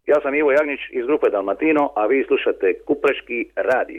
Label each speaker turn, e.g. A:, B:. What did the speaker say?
A: Ja sam Ivo Jagnić iz grupe Dalmatino, a vi slušate Kupreški radio.